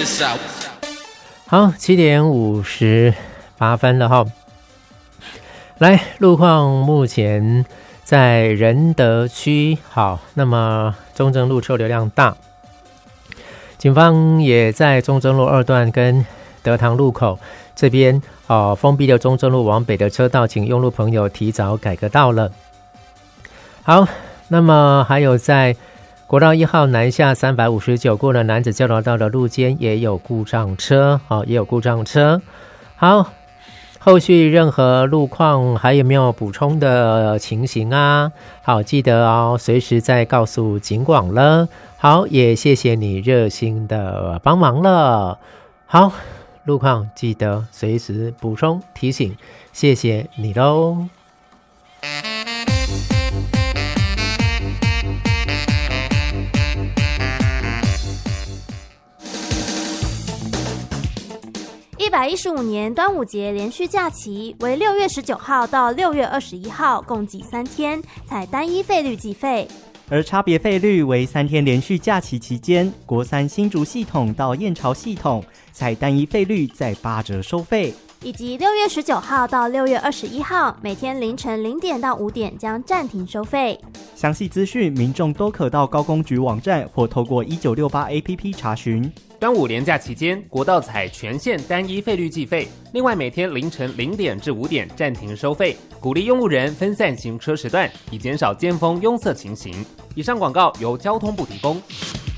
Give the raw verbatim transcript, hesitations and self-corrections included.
this out。 好，七点五十八分了哈。来，路况目前在仁德区，好，那么中正路车流量大，警方也在中正路二段跟德堂路口这边哦，封闭的中正路往北的车道，请用路朋友提早改个道了。好，那么还有在国道一号南下三百五十九过了南子交流道的路肩也有故障车，哦，也有故障车。好，后续任何路况还有没有补充的情形啊？好，记得哦，随时再告诉警广了。好，也谢谢你热心的帮忙了。好，路况记得随时补充提醒，谢谢你喽。 一百一十五年端午节连续假期为六月十九号到六月二十一号，共计三天，采单一费率计费。 而差别费率为三天连续假期期间，国三新竹系统到燕巢系统采单一费率再八折收费， 以及六月十九号到六月二十一号，每天凌晨零点到五点将暂停收费。 详细资讯民众都可到高公局网站或透过一九六八 A P P 查询。 端午连假期间，国道采全线单一费率计费，另外每天凌晨零点至五点暂停收费，鼓励用路人分散行车时段，以减少尖峰拥塞情形。以上广告由交通部提供。